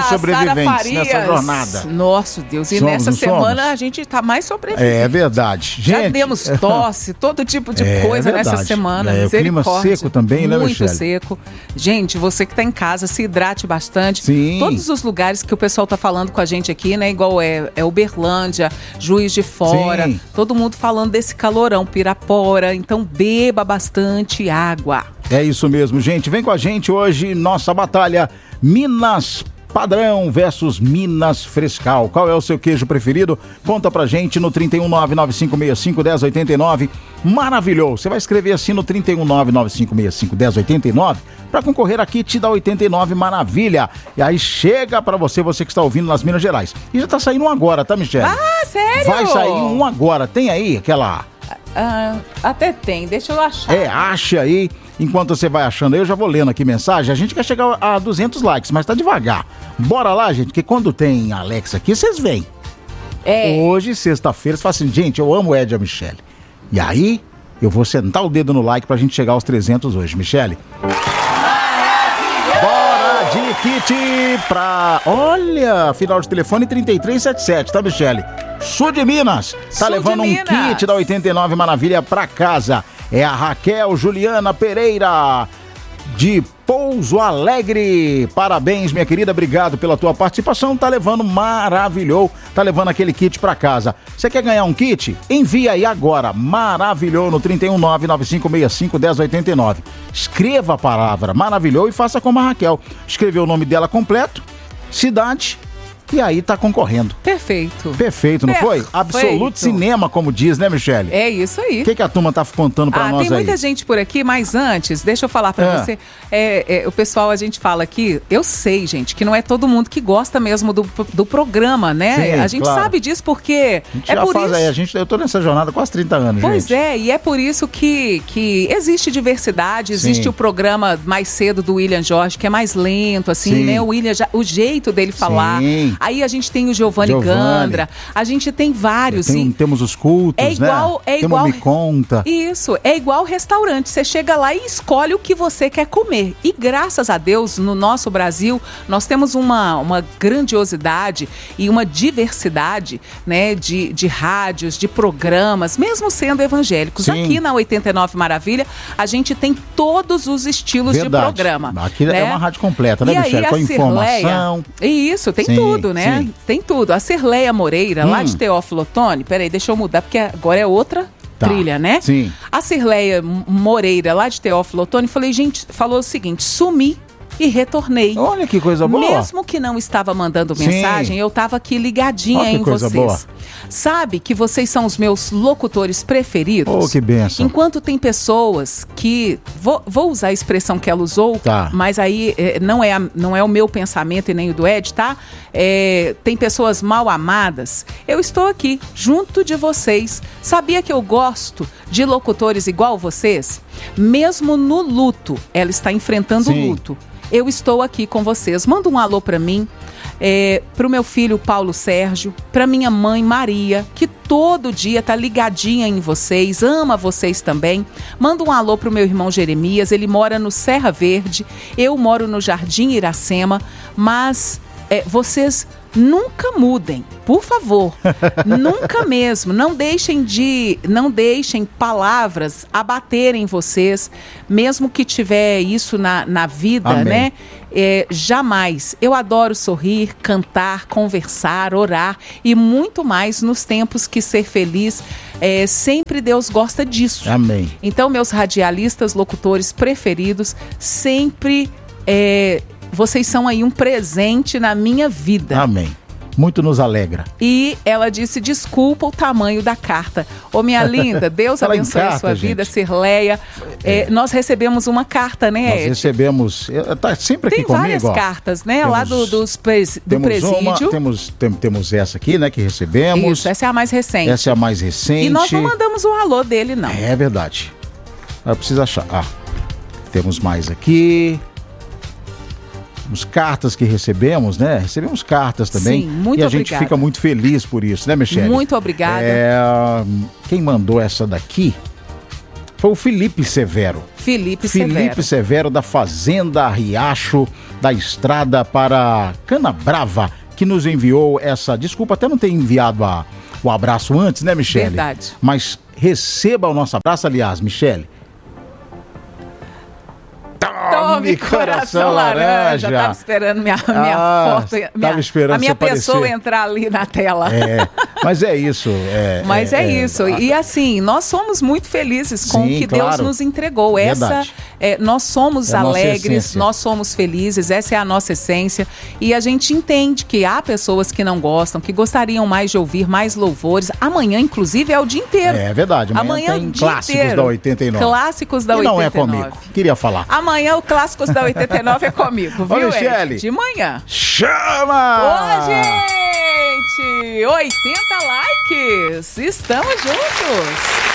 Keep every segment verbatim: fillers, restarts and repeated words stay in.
sobreviventes nessa jornada. Nossa, Deus, e somos, nessa semana somos? A gente tá mais sobrevivente. É verdade. Gente, já demos tosse, todo tipo de é coisa verdade. Nessa semana. É, o clima seco também, né, Muito Michele? seco. Gente, você que tá em casa, se hidrate bastante. Sim. Todos os lugares que o pessoal tá falando com a gente aqui, né? Igual é, é Uberlândia, Juiz de Fora. Sim. Todo mundo falando desse calorão, Pirapora. Então, beba bastante água. É isso mesmo, gente. Vem com a gente hoje, nossa batalha Minas Padrão versus Minas Frescal. Qual é o seu queijo preferido? Conta pra gente no trinta e um, nove nove cinco seis cinco, um zero oito nove. Maravilhoso! Você vai escrever assim no trinta e um, nove nove cinco seis cinco, um zero oito nove para concorrer a kit da oitenta e nove Maravilha. E aí chega pra você, você que está ouvindo nas Minas Gerais. E já tá saindo um agora, tá, Michele? Ah, sério? Vai sair um agora. Tem aí aquela... Ah, até tem, deixa eu achar. É, ache aí. Enquanto você vai achando aí, eu já vou lendo aqui mensagem. A gente quer chegar a duzentos likes, mas tá devagar. Bora lá, gente, que quando tem Alex aqui, vocês vêm. É. Hoje, sexta-feira, você fala assim, gente, eu amo o Ed e a Michele. E aí, eu vou sentar o dedo no like pra gente chegar aos trezentos hoje, Michele. Bora de kit pra... Olha, final de telefone trinta e três setenta e sete, tá, Michele? Sul de Minas. Tá Sul levando um Minas. kit da oitenta e nove Maravilha pra casa. É a Raquel Juliana Pereira, de Pouso Alegre. Parabéns, minha querida, obrigado pela tua participação. Tá levando maravilhoso, tá levando aquele kit pra casa. Você quer ganhar um kit? Envia aí agora, maravilhoso, no trinta e um, nove nove cinco seis cinco, um zero oito nove. Escreva a palavra maravilhoso e faça como a Raquel. Escreveu o nome dela completo, cidade... E aí tá concorrendo. Perfeito. Perfeito, não Perfeito. foi? Absoluto cinema, como diz, né, Michele? É isso aí. O que, que a turma tá contando pra ah, nós aí? Tem muita gente por aqui, mas antes, deixa eu falar pra é. você. É, é, o pessoal, a gente fala aqui, eu sei, gente, que não é todo mundo que gosta mesmo do, do programa, né? Sim, a gente claro. sabe disso porque a gente é já por faz isso... aí, a gente, eu tô nessa jornada há quase trinta anos, pois gente. Pois é, e é por isso que, que existe diversidade, existe Sim. o programa mais cedo do William Jorge, que é mais lento, assim, Sim. né? O William, já, o jeito dele falar. Sim. Aí a gente tem o Giovanni, Giovanni Gandra, a gente tem vários. Tem, e temos os cultos, é igual, né? É igual, Me Conta. Isso, é igual restaurante. Você chega lá e escolhe o que você quer comer. E graças a Deus, no nosso Brasil, nós temos uma, uma grandiosidade e uma diversidade, né, de, de rádios, de programas, mesmo sendo evangélicos. Sim. Aqui na oitenta e nove Maravilha, a gente tem todos os estilos Verdade. de programa. Aqui né? é uma rádio completa, né, e Michele? Aí, com a informação. Cirleia, isso, tem sim, tudo, né? Sim. Tem tudo. A Cirleia Moreira, hum. lá de Teófilo Otoni, peraí, deixa eu mudar, porque agora é outra tá. trilha, né? Sim. A Cirleia Moreira, lá de Teófilo Otoni, falei, gente, falou o seguinte, sumi e retornei. Olha que coisa boa. Mesmo que não estava mandando mensagem, Sim. eu estava aqui ligadinha Olha que em coisa vocês. Boa. Sabe que vocês são os meus locutores preferidos? Oh, que benção. Enquanto tem pessoas que... Vou, vou usar a expressão que ela usou, tá. mas aí é, não, é a, não é o meu pensamento e nem o do Ed, tá? É, tem pessoas mal amadas. Eu estou aqui, junto de vocês. Sabia que eu gosto de locutores igual vocês? Mesmo no luto, ela está enfrentando o luto. Eu estou aqui com vocês. Manda um alô para mim, é, para o meu filho Paulo Sérgio, para minha mãe Maria, que todo dia tá ligadinha em vocês, ama vocês também. Manda um alô para o meu irmão Jeremias, ele mora no Serra Verde, eu moro no Jardim Iracema, mas é, vocês nunca mudem, por favor, nunca mesmo, não deixem de, não deixem palavras abaterem vocês, mesmo que tiver isso na, na vida, Amém. né? É, jamais. Eu adoro sorrir, cantar, conversar, orar e muito mais nos tempos que ser feliz, é, sempre Deus gosta disso. Amém. Então, meus radialistas, locutores preferidos, sempre é, vocês são aí um presente na minha vida. Amém. Muito nos alegra. E ela disse, desculpa o tamanho da carta. Ô, minha linda, Deus abençoe carta, a sua gente. vida, Cirleia. É, é. Nós recebemos uma carta, né, Nós Ed? recebemos, tá sempre aqui Tem comigo. Tem várias ó. cartas, né, temos, lá do, dos pres, do temos presídio. Uma, temos, tem, temos essa aqui, né, que recebemos. Isso, essa é a mais recente. Essa é a mais recente. E nós não mandamos o alô dele, não. É verdade. Eu preciso achar. Ah, temos mais aqui. Temos cartas que recebemos, né? Recebemos cartas também. Sim, muito E a gente obrigada. fica muito feliz por isso, né, Michele? Muito obrigada. É, quem mandou essa daqui Foi o Felipe Severo. Felipe Severo. Felipe Severo, da Fazenda Riacho, da estrada para Canabrava, que nos enviou essa... Desculpa até não ter enviado a, o abraço antes, né, Michele? Verdade. Mas receba o nosso abraço, aliás, Michele. Tome coração laranja. Tava esperando minha, minha ah, foto, minha, esperando a minha pessoa aparecer. entrar ali na tela. É, mas é isso. É, mas é, é isso. É, e assim, nós somos muito felizes com sim, o que claro. Deus nos entregou. Essa, é, nós somos é alegres, nós somos felizes, essa é a nossa essência. E a gente entende que há pessoas que não gostam, que gostariam mais de ouvir mais louvores. Amanhã, inclusive, é o dia inteiro. É verdade. Amanhã, amanhã tem clássicos inteiro. Da oitenta e nove. Clássicos da e oitenta e nove. Não é comigo. Queria falar. Amanhã o Clássicos da oitenta e nove é comigo, viu, Ô, Michele? De manhã. Chama! Ô, gente! oitenta likes! Estamos juntos!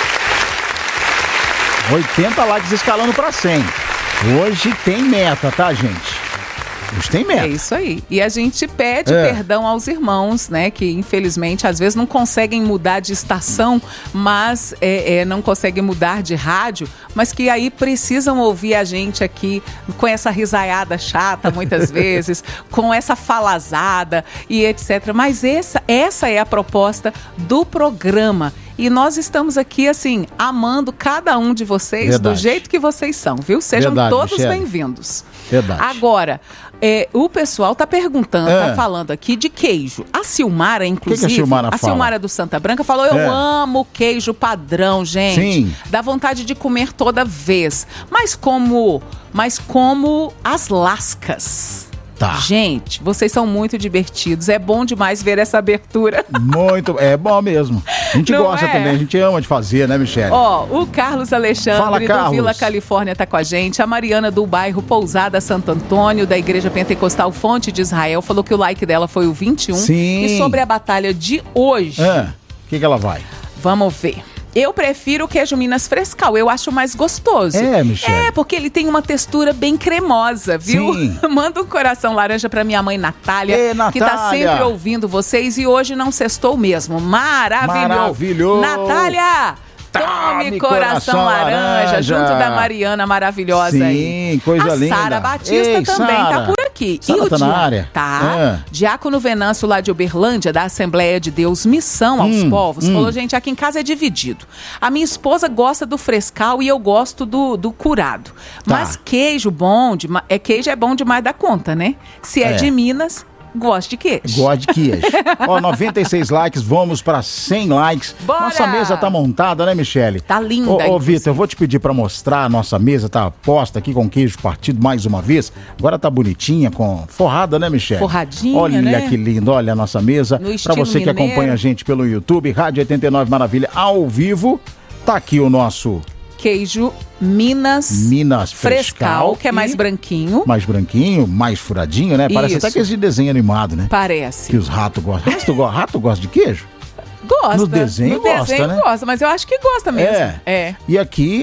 oitenta likes escalando pra cem. Hoje tem meta, tá, gente? Hoje tem meta. É isso aí. E a gente pede é. perdão aos irmãos, né? Que infelizmente às vezes não conseguem mudar de estação, mas é, é, não conseguem mudar de rádio, mas que aí precisam ouvir a gente aqui com essa risaiada chata muitas vezes, com essa falazada e etcétera. Mas essa, essa é a proposta do programa. E nós estamos aqui, assim, amando cada um de vocês Verdade. Do jeito que vocês são, viu? Sejam Verdade, todos bem-vindos. Verdade. Agora, é, o pessoal tá perguntando, é. tá falando aqui de queijo. A Silmara, inclusive, que que a, Silmara a fala? Silmara do Santa Branca falou, eu é. amo queijo padrão, gente. Sim. Dá vontade de comer toda vez. Mas como, mas como as lascas. Tá. Gente, vocês são muito divertidos. É bom demais ver essa abertura. Muito, é bom mesmo. A gente Não gosta é? também, a gente ama de fazer, né, Michele? Ó, o Carlos Alexandre Fala, do Carlos. Vila Califórnia tá com a gente. A Mariana do bairro Pousada Santo Antônio, da Igreja Pentecostal Fonte de Israel, falou que o like dela foi o vinte e um. Sim. E sobre a batalha de hoje. O que, que ela vai? Vamos ver. Eu prefiro o queijo Minas Frescal, eu acho mais gostoso. É, Michele. É, porque ele tem uma textura bem cremosa, viu? Sim. Manda um coração laranja pra minha mãe Natália, Ei, Natália, que tá sempre ouvindo vocês e hoje não sextou mesmo. Maravilhoso. Maravilhoso. Natália! Tome coração, coração laranja, laranja, junto da Mariana maravilhosa Sim, aí. Sim, coisa a linda. A Sara Batista Ei, também Sarah. tá por aqui. Sara e o tá Di... na área? Tá. É. Diácono Venâncio, lá de Uberlândia, da Assembleia de Deus Missão aos hum, Povos, hum. falou, gente, aqui em casa é dividido. A minha esposa gosta do frescal e eu gosto do, do curado. Tá. Mas queijo bom, de... é queijo é bom demais da conta, né? Se é, é. de Minas... Gosto de queijo. Gosto de queijo. Ó, noventa e seis likes, vamos para cem likes. Bora! Nossa mesa tá montada, né, Michele? Tá linda. Ô, ô Vitor, eu vou te pedir para mostrar a nossa mesa, tá posta aqui com queijo partido mais uma vez. Agora tá bonitinha, com forrada, né, Michele? Forradinha, olha, né? Olha que lindo, olha a nossa mesa. Para você que mineiro. acompanha a gente pelo YouTube, Rádio oitenta e nove Maravilha ao vivo, tá aqui o nosso... Queijo Minas, Minas Frescal, Frescal, que é mais branquinho. Mais branquinho, mais furadinho, né? Parece Isso. até aqueles de desenho animado, né? Parece. Que os ratos gostam. Rato, go- rato gosta de queijo? Gosta. No desenho no gosta, desenho né? gosta, mas eu acho que gosta mesmo. É. é. E aqui...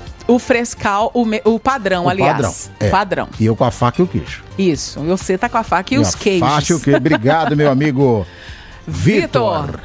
O Frescal, o, me, o padrão, o aliás. Padrão. É. Padrão. E eu com a faca e o queijo. Isso. Você tá com a faca e, e os queijos. Faca e o queijo. Obrigado, meu amigo Vitor. Vitor.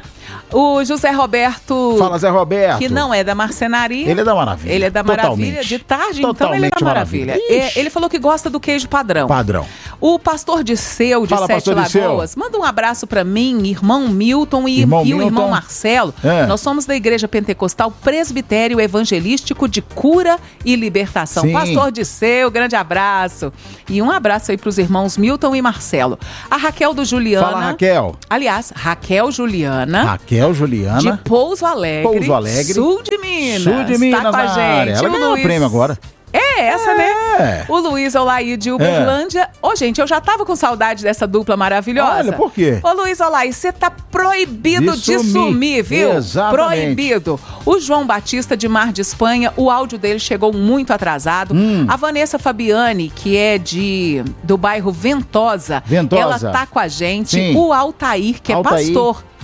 O José Roberto... Fala, Zé Roberto. Que não é da marcenaria. Ele é da Maravilha. Ele é da Maravilha. Totalmente. De tarde, Totalmente então ele é da Maravilha. maravilha. É, ele falou que gosta do queijo padrão. Padrão. O pastor Disseu, de Fala, Sete pastor Lagoas, Disseu. manda um abraço pra mim, irmão Milton e, Irmão e o Milton. irmão Marcelo. É. Nós somos da Igreja Pentecostal Presbitério Evangelístico de Cura e Libertação. Sim. Pastor Disseu, grande abraço. E um abraço aí pros irmãos Milton e Marcelo. A Raquel do Juliana. Fala, Raquel. Aliás, Raquel Juliana. Raquel Juliana. De Pouso Alegre. Pouso Alegre. Sul de Minas. Sul de Minas, tá com a na gente. área. Ela O ganhou o Luiz... prêmio agora. É, essa, É. né? O Luiz Olaí de Uberlândia. Ô, é. gente, eu já tava com saudade dessa dupla maravilhosa. Olha, por quê? Ô, Luiz Olaí, você tá proibido de, De sumir. sumir, viu? exatamente. Proibido. O João Batista de Mar de Espanha, o áudio dele chegou muito atrasado. Hum. A Vanessa Fabiane, que é de do bairro Ventosa, Ventosa. ela tá com a gente. Sim. O Altair, que é Altair. pastor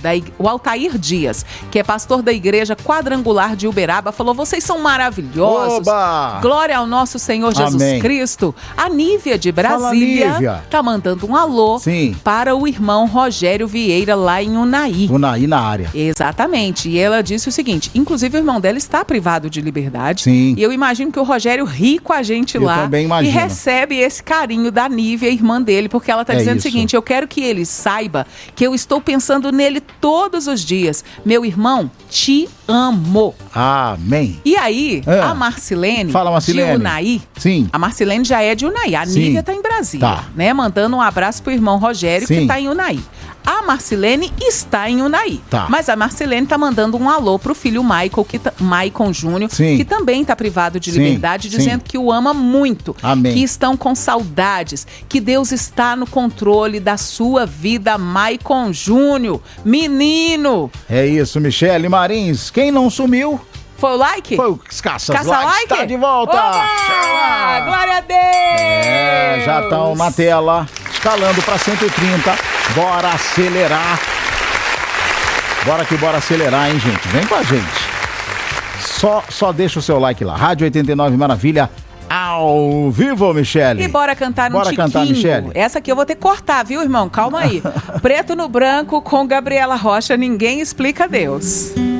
da, o Altair Dias, que é pastor da Igreja Quadrangular de Uberaba, falou: vocês são maravilhosos. Oba! Glória ao nosso Senhor Jesus Amém. Cristo. A Nívia de Fala, Brasília Nívia. tá mandando um alô Sim. para o irmão Rogério Vieira lá em Unai. Unai na área. Exatamente. E ela disse o seguinte: inclusive o irmão dela está privado de liberdade. Sim. E eu imagino que o Rogério ri com a gente Eu lá também e imagino. recebe esse carinho da Nívia, irmã dele, porque ela está É dizendo isso. o seguinte: eu quero que ele saiba que eu estou pensando nele todos os dias. Meu irmão, te amo. Amém. E aí, É. a Marcilene, Fala, Marcilene. de Unai, Sim. a Marcilene já é de Unai, a Sim. Nívia está em Brasília, Tá. né? Mandando um abraço pro irmão Rogério, Sim. que está em Unai. A Marcilene está em Unai, Tá. mas a Marcilene está mandando um alô pro filho Michael, que tá, Maicon Júnior, Sim. que também está privado de Sim, liberdade, sim. dizendo que o ama muito, Amém. que estão com saudades, que Deus está no controle da sua vida, Maicon Júnior, menino. É isso, Michele Marins. Quem não sumiu Foi o like? foi o Caça, Caça Likes. like? Tá de volta. Oba! Glória a Deus! É, já estão na tela, escalando para cento e trinta. Bora acelerar. Bora que bora acelerar, hein, gente? Vem com a gente. Só, só deixa o seu like lá. Rádio oitenta e nove Maravilha, ao vivo, Michele. E bora cantar no Bora Tiquinho. cantar, Michele. Essa aqui eu vou ter que cortar, viu, irmão? Calma aí. Preto no branco com Gabriela Rocha, Ninguém Explica Deus.